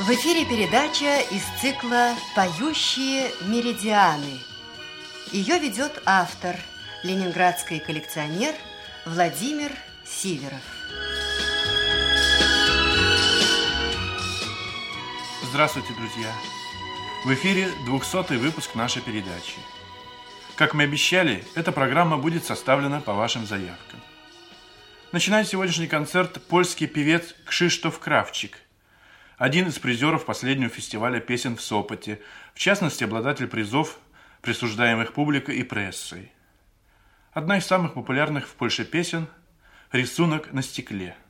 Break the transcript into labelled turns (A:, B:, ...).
A: В эфире передача из цикла «Поющие меридианы». Ее ведет автор, ленинградский коллекционер Владимир Сиверов.
B: Здравствуйте, друзья! В эфире 200-й выпуск нашей передачи. Как мы обещали, эта программа будет составлена по вашим заявкам. Начинает сегодняшний концерт польский певец Кшиштоф Кравчик, один из призеров последнего фестиваля песен в Сопоте, в частности, обладатель призов, присуждаемых публикой и прессой. Одна из самых популярных в Польше песен – «Рисунок на стекле».